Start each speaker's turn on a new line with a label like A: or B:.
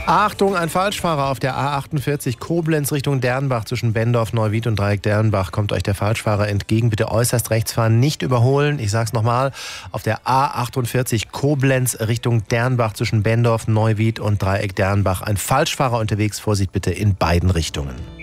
A: Achtung, ein Falschfahrer auf der A48 Koblenz Richtung Dernbach zwischen Bendorf, Neuwied und Dreieck Dernbach. Kommt euch der Falschfahrer entgegen. Bitte äußerst rechts fahren, nicht überholen. Ich sag's nochmal. Auf der A48 Koblenz Richtung Dernbach zwischen Bendorf, Neuwied und Dreieck Dernbach. Ein Falschfahrer unterwegs. Vorsicht bitte in beiden Richtungen.